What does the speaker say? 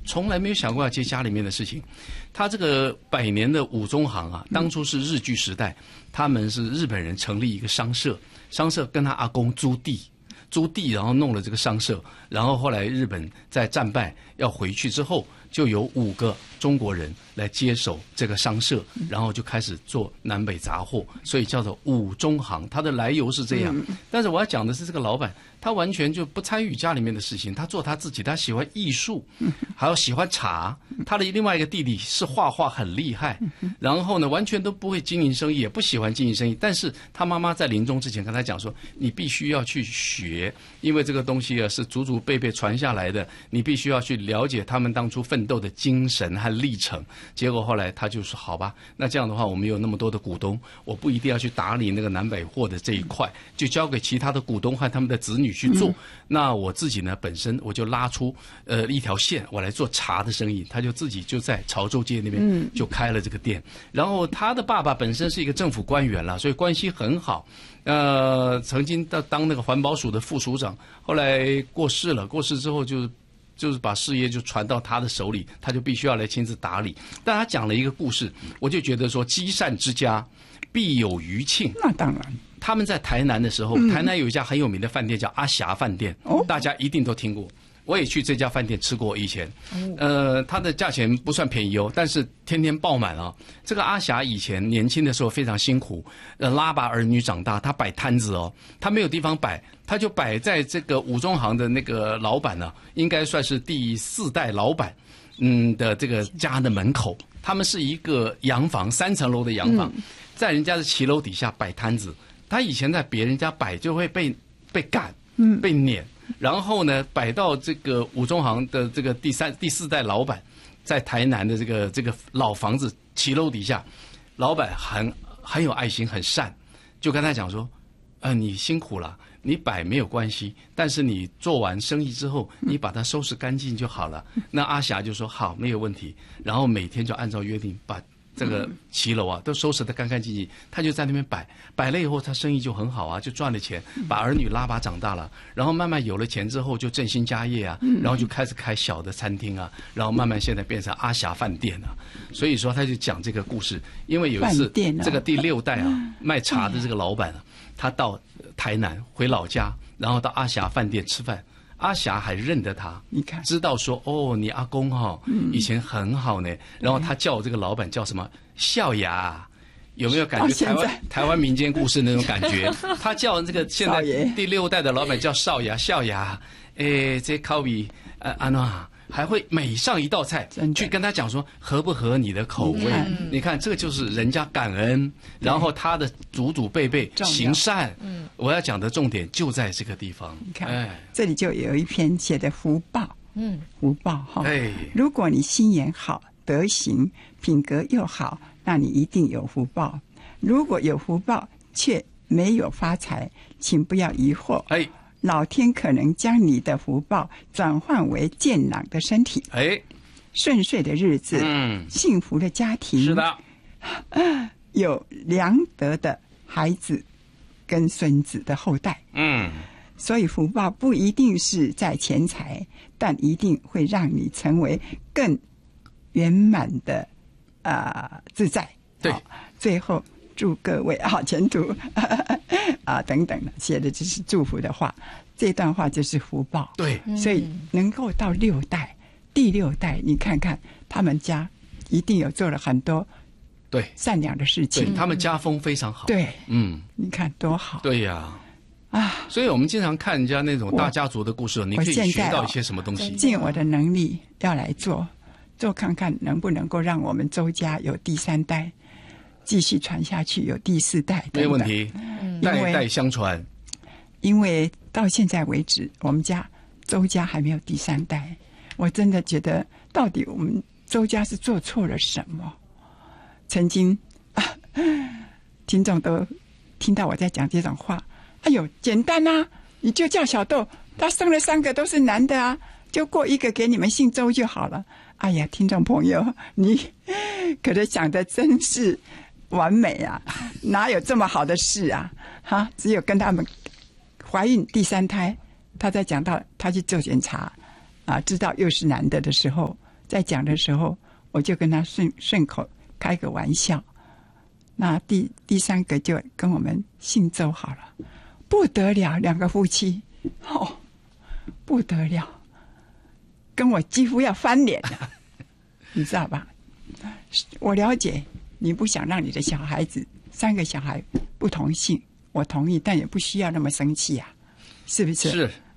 从来没有想过要接家里面的事情。他这个100年的五中行啊，当初是日据时代，他们是日本人成立一个商社，商社跟他阿公租地，然后弄了这个商社，然后后来日本在战败要回去之后，就有5个中国人来接手这个商社，然后就开始做南北杂货，所以叫做五中行。它的来由是这样，但是我要讲的是这个老板，他完全就不参与家里面的事情，他做他自己，他喜欢艺术，还有喜欢茶。他的另外一个弟弟是画画很厉害，然后呢，完全都不会经营生意，也不喜欢经营生意。但是他妈妈在临终之前跟他讲说，你必须要去学，因为这个东西啊是祖祖辈辈传下来的，你必须要去了解他们当初奋斗的精神和历程。结果后来他就说，好吧，那这样的话，我们有那么多的股东，我不一定要去打理那个南北货的这一块，就交给其他的股东和他们的子女去做。那我自己呢，本身我就拉出一条线，我来做茶的生意。他就自己就在潮州街那边就开了这个店。然后他的爸爸本身是一个政府官员了，所以关系很好。曾经当那个环保署的副署长，后来过世了，过世之后就是把事业就传到他的手里，他就必须要来亲自打理。但他讲了一个故事，我就觉得说，积善之家必有余庆。那当然，他们在台南的时候，台南有一家很有名的饭店叫阿霞饭店，大家一定都听过。我也去这家饭店吃过以前，它的价钱不算便宜哦，但是天天爆满啊。这个阿霞以前年轻的时候非常辛苦，拉拔儿女长大，他摆摊子哦，他没有地方摆，他就摆在这个五中行的那个老板呢，应该算是第4代老板，的这个家的门口，他们是一个洋房，3层楼的洋房，在人家的骑楼底下摆摊子。他以前在别人家摆就会被赶，被撵。然后呢，摆到这个五中行的这个第4代老板，在台南的这个老房子骑楼底下，老板很有爱心，很善，就跟他讲说，你辛苦了，你摆没有关系，但是你做完生意之后，你把它收拾干净就好了。那阿霞就说好，没有问题，然后每天就按照约定把这个骑楼啊都收拾得干干净净，他就在那边摆了以后，他生意就很好啊，就赚了钱，把儿女拉拔长大了，然后慢慢有了钱之后就振兴家业啊，然后就开始开小的餐厅啊，然后慢慢现在变成阿霞饭店啊。所以说他就讲这个故事，因为有一次这个第6代啊卖茶的这个老板啊，他到台南回老家，然后到阿霞饭店吃饭。阿霞还认得他，你看，知道说你阿公以前很好呢。然后他叫这个老板叫什么少牙，有没有感觉台湾民间故事那种感觉？他叫这个现在第6代的老板叫少牙，这烤比安娜还会每上一道菜去跟他讲说合不合你的口味。你看这个就是人家感恩，然后他的祖祖辈辈行善。我要讲的重点就在这个地方。你看，这里就有一篇写的福报，福报哈。如果你心眼好，德行品格又好，那你一定有福报。如果有福报却没有发财，请不要疑惑。老天可能将你的福报转换为健朗的身体，顺遂的日子，幸福的家庭，是的，有良德的孩子跟孙子的后代。所以福报不一定是在钱财，但一定会让你成为更圆满的自在。对，最后祝各位前途等等的，写的就是祝福的话。这段话就是福报。对，所以能够到6代，第6代，你看看他们家一定有做了很多善良的事情。对，他们家风非常好。对，你看多好。对呀。所以我们经常看人家那种大家族的故事，你可以学到一些什么东西。尽我的能力要来做看看能不能够让我们周家有第3代继续传下去，有第4代等等。没问题，代代相传。因为到现在为止，我们周家还没有第3代。我真的觉得，到底我们周家是做错了什么？曾经听众都听到我在讲这种话。哎呦，简单啊，你就叫小豆，他生了3个都是男的啊，就过一个给你们姓周就好了。哎呀，听众朋友，你可能想的真是完美啊，哪有这么好的事啊？只有跟他们怀孕第3胎，他在讲到他去做检查知道又是男的的时候， 在讲的时候，我就跟他顺口开个玩笑。那第三个就跟我们姓周好了，不得了，两个夫妻，不得了，跟我几乎要翻脸了，你知道吧？我了解你不想让你的小孩子3个小孩不同姓，我同意，但也不需要那么生气啊，是不是？ 是